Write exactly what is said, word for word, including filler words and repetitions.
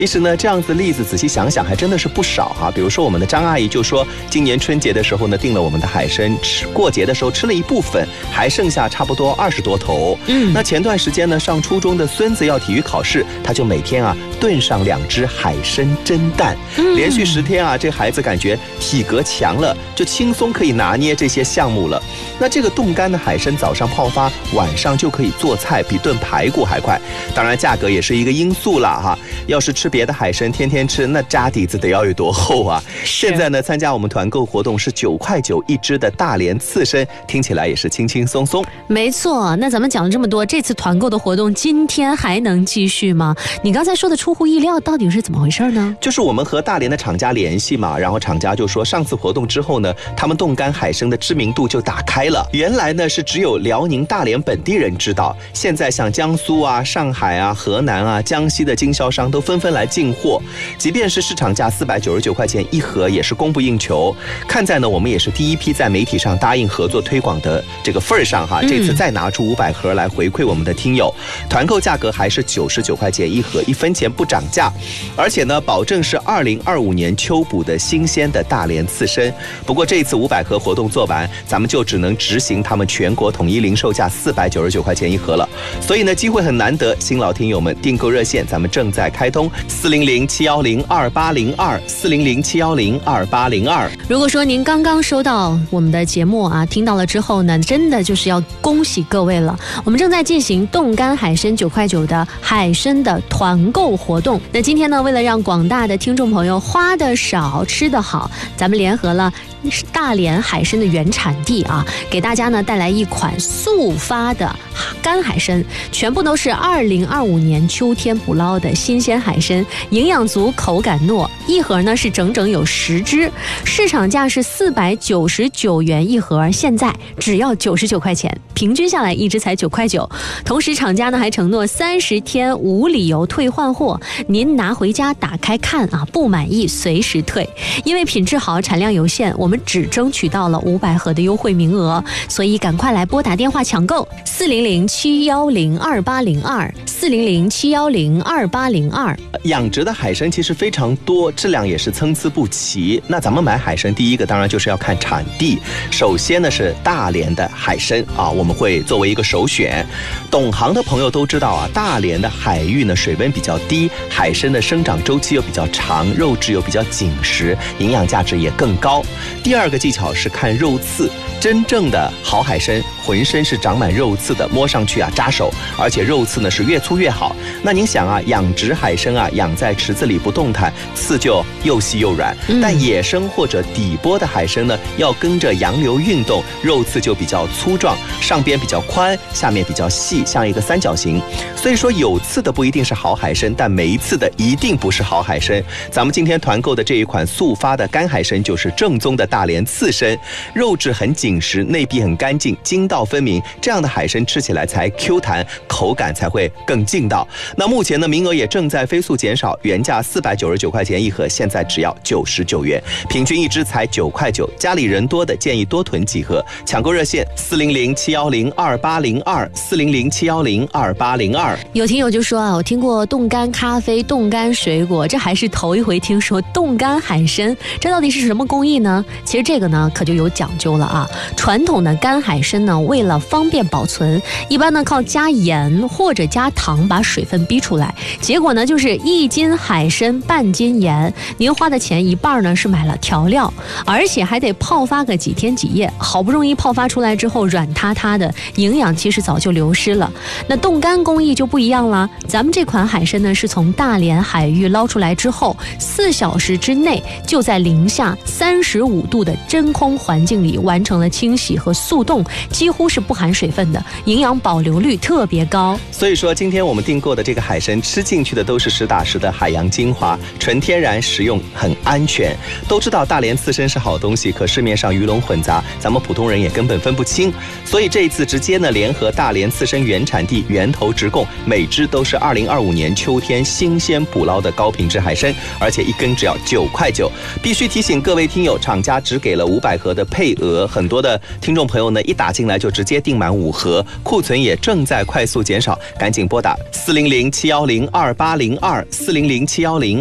其实呢，这样子例子仔细想想还真的是不少哈、啊。比如说我们的张阿姨就说，今年春节的时候呢订了我们的海参，吃过节的时候吃了一部分，还剩下差不多二十多头。嗯，那前段时间呢上初中的孙子要体育考试，他就每天啊炖上两只海参蒸蛋，嗯、连续十天啊，这孩子感觉体格强了，就轻松可以拿捏这些项目了。那这个冻干的海参早上泡发，晚上就可以做菜，比炖排骨还快。当然价格也是一个因素了哈。要是吃别的海参天天吃，那渣底子得要有多厚啊！现在呢，参加我们团购活动是九块九一只的大连刺参，听起来也是轻轻松松。 没错，那咱们讲了这么多，这次团购的活动今天还能继续吗？你刚才说的出乎意料，到底是怎么回事呢？ 就是我们和大连的厂家联系嘛，然后厂家就说，上次活动之后呢，他们冻干海参的知名度就打开了。原来呢是只有辽宁大连本地人知道，现在像江苏啊、上海啊、河南啊、江西的经销商都纷纷来进货，即便是市场价四百九十九块钱一盒，也是供不应求。看在呢我们也是第一批在媒体上答应合作推广的这个份上哈，这次再拿出五百盒来回馈我们的听友，团购价格还是九十九块钱一盒，一分钱不涨价，而且呢保证是二零二五年秋捕的新鲜的大连刺参。不过这一次五百盒活动做完，咱们就只能执行他们全国统一零售价四百九十九块钱一盒了，所以呢机会很难得，新老听友们订购热线咱们正在开通，四零零七幺零二八零二四零零七幺零二八零二。 如果说您刚刚收到我们的节目啊，听到了之后呢，真的就是要恭喜各位了。我们正在进行冻干海参九块九的海参的团购活动。那今天呢，为了让广大的听众朋友花的少吃的好，咱们联合了大连海参的原产地啊，给大家呢带来一款速发的干海参，全部都是二零二五年秋天捕捞的新鲜海参，营养足，口感糯，一盒呢是整整有十只，市场价是四百九十九元一盒，现在只要九十九块钱，平均下来一只才九块九。同时厂家呢还承诺三十天无理由退换货，您拿回家打开看啊，不满意随时退。因为品质好，产量有限，我们只争取到了五百盒的优惠名额，所以赶快来拨打电话抢购四零零七幺零二八零二四零零七幺零二八零二。 养殖的海参其实非常多，质量也是参差不齐。那咱们买海参，第一个当然就是要看产地，首先呢是大连的海参啊，我们会作为一个首选。懂行的朋友都知道啊，大连的海域呢水温比较低，海参的生长周期又比较长，肉质又比较紧实，营养价值也更高。第二个技巧是看肉刺，真正的好海参浑身是长满肉刺的，摸上去啊扎手，而且肉刺呢是越粗越好。那您想啊，养殖海参啊养在池子里不动弹，刺就又细又软、嗯、但野生或者底波的海参呢要跟着洋流运动，肉刺就比较粗壮，上边比较宽，下面比较细，像一个三角形。所以说有刺的不一定是好海参，但没刺的一定不是好海参。咱们今天团购的这一款速发的干海参就是正宗的大连刺参，肉质很紧实，内壁很干净，筋道分明，这样的海参吃起来才 Q 弹，口感才会更劲道。那目前呢名额也正在飞速减少，原价四百九十九块钱一盒，现在只要九十九元，平均一只才九块九。家里人多的建议多囤几盒，抢购热线四零零七幺零二八零二四零零七幺零二八零二。 有听友就说啊，我听过冻干咖啡、冻干水果，这还是头一回听说冻干海参，这到底是什么工艺呢？其实这个呢可就有讲究了啊。传统的干海参呢，为了方便保存，一般呢靠加盐或者加糖把水分逼出来，结果呢就是一斤海参半斤盐，您花的钱一半呢是买了调料，而且还得泡发个几天几夜，好不容易泡发出来之后软塌塌的，营养其实早就流失了。那冻干工艺就不一样了，咱们这款海参呢是从大连海域捞出来之后，四小时之内就在零下三十五度的真空环境里完成了清洗和速冻，几乎是不含水分的，营养保留率特别高。 所以说今天我们订购的这个海参吃进去的都是实打实的海洋精华，纯天然，食用很安全。都知道大连刺参是好东西，可市面上鱼龙混杂，咱们普通人也根本分不清，所以这一次直接呢联合大连刺参原产地源头直供，每只都是二零二五年秋天天新鲜捕捞的高品质海参，而且一根只要九块九。必须提醒各位听友，厂家只给了五百盒的配额，很多的听众朋友呢一打进来就直接订满五盒，库存也正在快速减少，赶紧拨打四零零七幺零二八零二四零零七幺零